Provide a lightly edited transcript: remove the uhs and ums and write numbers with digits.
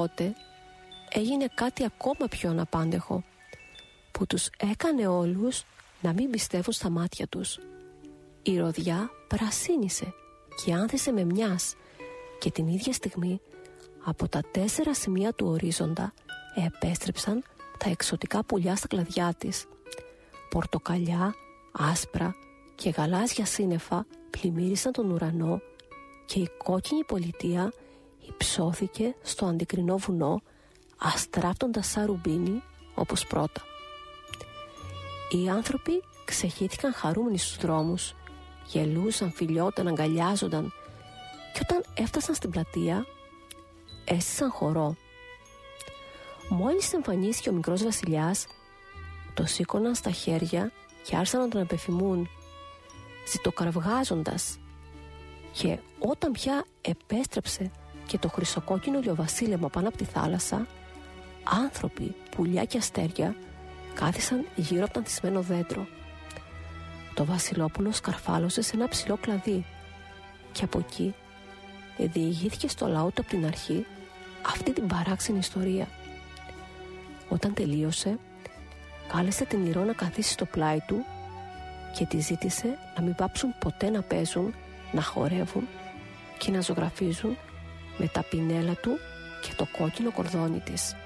τότε έγινε κάτι ακόμα πιο αναπάντεχο, που τους έκανε όλους να μην πιστεύουν στα μάτια τους. Η ροδιά πρασίνισε και άνθησε με μιας, και την ίδια στιγμή από τα 4 σημεία του ορίζοντα επέστρεψαν τα εξωτικά πουλιά στα κλαδιά της. Πορτοκαλιά, άσπρα και γαλάζια σύννεφα πλημμύρισαν τον ουρανό, και η κόκκινη πολιτεία υψώθηκε στο αντικρινό βουνό, αστράφτοντας σαν ρουμπίνι όπως πρώτα. Οι άνθρωποι ξεχύθηκαν χαρούμενοι στους δρόμους, γελούσαν, φιλιόταν, αγκαλιάζονταν, και όταν έφτασαν στην πλατεία έστησαν χορό. Μόλις εμφανίστηκε ο μικρός βασιλιάς, το σήκωναν στα χέρια και άρχισαν να τον επεφημούν, ζητοκραυγάζοντας, και όταν πια επέστρεψε και το χρυσοκόκκινο ηλιοβασίλεμα πάνω από τη θάλασσα, άνθρωποι, πουλιά και αστέρια κάθισαν γύρω από το ανθισμένο δέντρο. Το βασιλόπουλο σκαρφάλωσε σε ένα ψηλό κλαδί, και από εκεί διηγήθηκε στο λαό του από την αρχή αυτή την παράξενη ιστορία. Όταν τελείωσε, κάλεσε την Ηρώ να καθίσει στο πλάι του και τη ζήτησε να μην πάψουν ποτέ να παίζουν, να χορεύουν και να ζωγραφίζουν με τα πινέλα του και το κόκκινο κορδόνι της.